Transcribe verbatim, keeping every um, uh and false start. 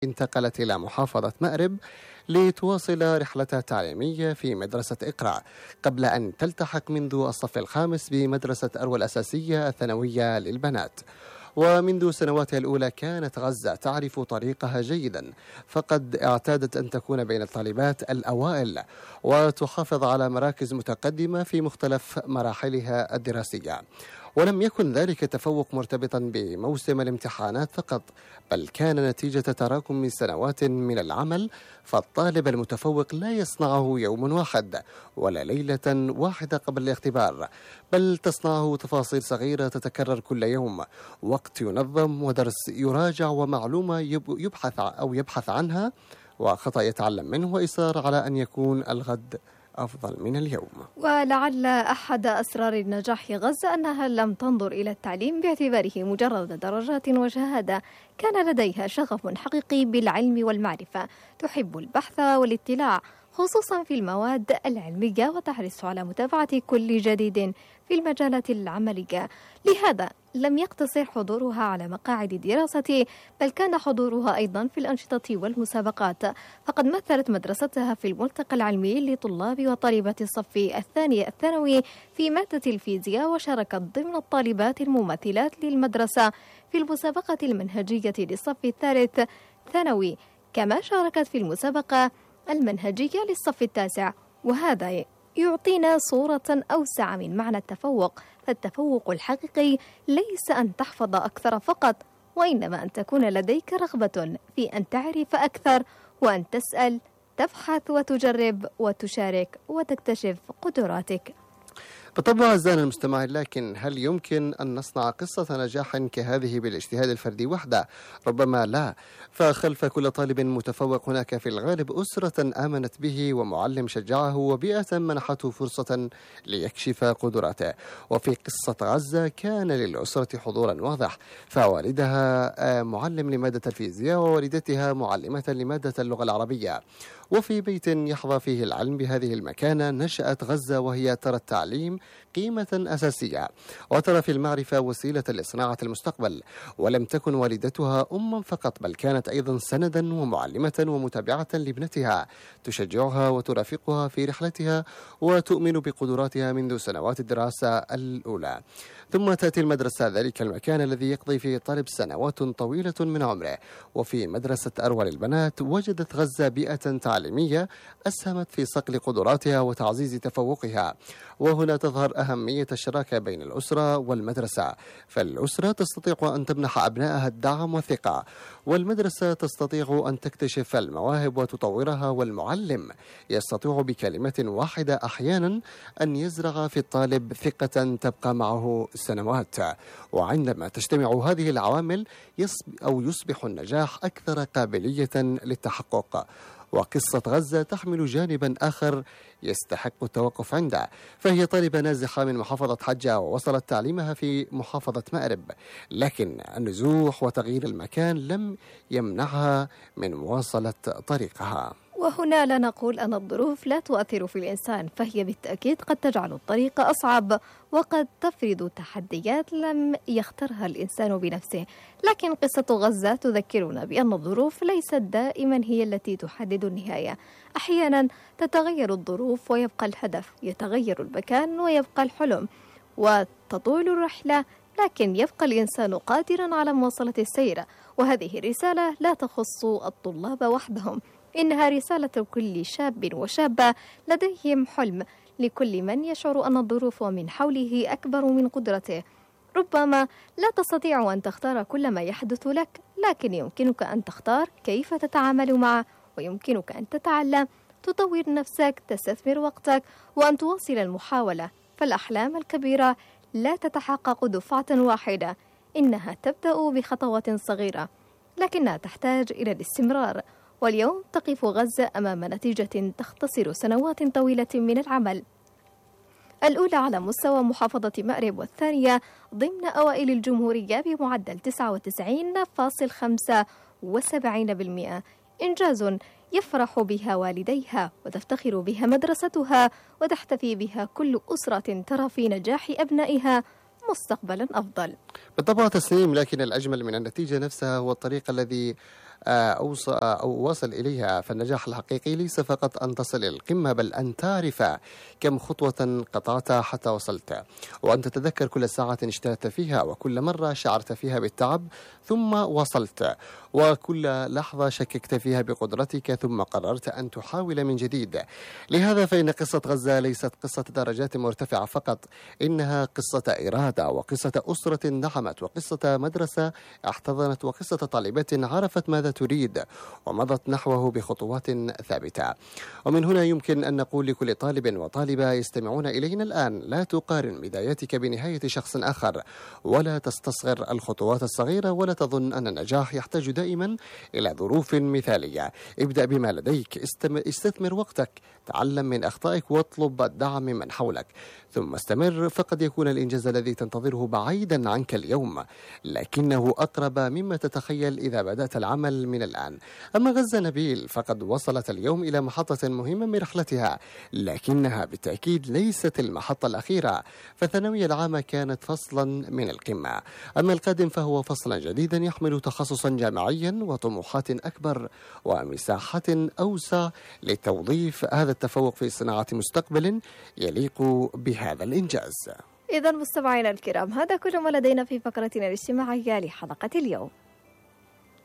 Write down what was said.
انتقلت إلى محافظة مأرب لتواصل رحلتها التعليمية في مدرسة إقرأ قبل أن تلتحق منذ الصف الخامس بمدرسة أروى الأساسية الثانوية للبنات. ومنذ سنواتها الأولى كانت غزة تعرف طريقها جيدا، فقد اعتادت أن تكون بين الطالبات الأوائل وتحافظ على مراكز متقدمة في مختلف مراحلها الدراسية. ولم يكن ذلك تفوق مرتبطا بموسم الامتحانات فقط، بل كان نتيجة تراكم من سنوات من العمل، فالطالب المتفوق لا يصنعه يوم واحد ولا ليلة واحدة قبل الاختبار، بل تصنعه تفاصيل صغيرة تتكرر كل يوم، وقت ينظم ودرس يراجع ومعلومة يبحث أو يبحث عنها وخطأ يتعلم منه، وإصرار على أن يكون الغد أفضل من اليوم. ولعل أحد أسرار نجاح غزة أنها لم تنظر إلى التعليم باعتباره مجرد درجات وشهادة، كان لديها شغف حقيقي بالعلم والمعرفة، تحب البحث والاطلاع خصوصا في المواد العلمية، وتحرص على متابعة كل جديد في المجالات العملية. لهذا لم يقتصر حضورها على مقاعد الدراسة، بل كان حضورها أيضا في الأنشطة والمسابقات، فقد مثلت مدرستها في الملتقى العلمي لطلاب وطالبات الصف الثاني الثانوي في مادة الفيزياء، وشاركت ضمن الطالبات الممثلات للمدرسة في المسابقة المنهجية للصف الثالث ثانوي، كما شاركت في المسابقة المنهجية للصف التاسع. وهذا يعطينا صورة أوسع من معنى التفوق، فالتفوق الحقيقي ليس أن تحفظ أكثر فقط، وإنما أن تكون لديك رغبة في أن تعرف أكثر، وأن تسأل، تبحث وتجرب وتشارك وتكتشف قدراتك. بالطبع أعزائنا المستمعين، لكن هل يمكن أن نصنع قصة نجاح كهذه بالاجتهاد الفردي وحده؟ ربما لا، فخلف كل طالب متفوق هناك في الغالب أسرة آمنت به ومعلم شجعه وبيئة منحته فرصة ليكشف قدراته. وفي قصة غزة كان للأسرة حضورا واضح، فوالدها معلم لمادة الفيزياء ووالدتها معلمة لمادة اللغة العربية، وفي بيت يحظى فيه العلم بهذه المكانة نشأت غزة وهي ترى التعليم قيمة أساسية وترى في المعرفة وسيلة لصناعة المستقبل. ولم تكن والدتها أما فقط، بل كانت أيضا سندا ومعلمة ومتابعة لابنتها، تشجعها وترافقها في رحلتها وتؤمن بقدراتها منذ سنوات الدراسة الأولى. ثم تأتي المدرسة، ذلك المكان الذي يقضي فيه الطالب سنوات طويلة من عمره. وفي مدرسة أروى للبنات وجدت غزة بيئة تعليمية أسهمت في صقل قدراتها وتعزيز تفوقها. وهنا تظهر أهمية الشراكة بين الأسرة والمدرسة، فالأسرة تستطيع أن تمنح أبنائها الدعم والثقة، والمدرسة تستطيع أن تكتشف المواهب وتطورها، والمعلم يستطيع بكلمة واحدة أحيانا أن يزرع في الطالب ثقة تبقى معه سنوات. وعندما تجتمع هذه العوامل يصبح أو يصبح النجاح أكثر قابلية للتحقق. وقصة غزة تحمل جانبا آخر يستحق التوقف عنده، فهي طالبة نازحة من محافظة حجة ووصلت تعليمها في محافظة مأرب، لكن النزوح وتغيير المكان لم يمنعها من مواصلة طريقها. وهنا لا نقول أن الظروف لا تؤثر في الإنسان، فهي بالتأكيد قد تجعل الطريق أصعب وقد تفرض تحديات لم يخترها الإنسان بنفسه، لكن قصة غزة تذكرنا بأن الظروف ليست دائما هي التي تحدد النهاية. أحيانا تتغير الظروف ويبقى الهدف، يتغير المكان ويبقى الحلم، وتطول الرحلة لكن يبقى الإنسان قادرا على مواصلة السير. وهذه الرسالة لا تخص الطلاب وحدهم، إنها رسالة كل شاب وشابة لديهم حلم، لكل من يشعر أن الظروف من حوله أكبر من قدرته. ربما لا تستطيع أن تختار كل ما يحدث لك، لكن يمكنك أن تختار كيف تتعامل معه، ويمكنك أن تتعلم، تطور نفسك، تستثمر وقتك، وأن تواصل المحاولة. فالأحلام الكبيرة لا تتحقق دفعة واحدة، إنها تبدأ بخطوات صغيرة، لكنها تحتاج إلى الاستمرار. واليوم تقف غزة أمام نتيجة تختصر سنوات طويلة من العمل، الأولى على مستوى محافظة مأرب، والثانية ضمن أوائل الجمهورية بمعدل تسعة وتسعين فاصلة خمسة وسبعين بالمئة. إنجاز يفرح بها والديها وتفتخر بها مدرستها وتحتفي بها كل أسرة ترى في نجاح أبنائها مستقبلا أفضل. بالطبع تسليم، لكن الأجمل من النتيجة نفسها هو الطريق الذي أوصل أو واصل إليها. فالنجاح الحقيقي ليس فقط أن تصل إلى القمة، بل أن تعرف كم خطوة قطعتها حتى وصلت، وأن تتذكر كل ساعة اجتهدت فيها، وكل مرة شعرت فيها بالتعب ثم وصلت، وكل لحظة شككت فيها بقدرتك ثم قررت أن تحاول من جديد. لهذا فإن قصة غزة ليست قصة درجات مرتفعة فقط، إنها قصة إرادة، وقصة أسرة دعمت، وقصة مدرسة احتضنت، وقصة طالبة عرفت ماذا تريد ومضت نحوه بخطوات ثابتة. ومن هنا يمكن أن نقول لكل طالب وطالبة يستمعون إلينا الآن: لا تقارن بدايتك بنهاية شخص آخر، ولا تستصغر الخطوات الصغيرة، ولا تظن أن النجاح يحتاج دائما إلى ظروف مثالية. ابدأ بما لديك، استثمر وقتك، تعلم من أخطائك، واطلب الدعم من حولك، ثم استمر. فقد يكون الإنجاز الذي تنتظره بعيدا عنك اليوم، لكنه أقرب مما تتخيل إذا بدأت العمل من الآن. أما غزة نبيل فقد وصلت اليوم إلى محطة مهمة من رحلتها، لكنها بالتأكيد ليست المحطة الأخيرة. فالثانوية العامة كانت فصلا من القمة، أما القادم فهو فصلا جديدا يحمل تخصصا جامعيا وطموحات أكبر ومساحة أوسع لتوظيف هذا التفوق في صناعة مستقبل يليق بهذا الإنجاز. إذا مستمعينا الكرام، هذا كل ما لدينا في فقرتنا الاجتماعية لحلقة اليوم.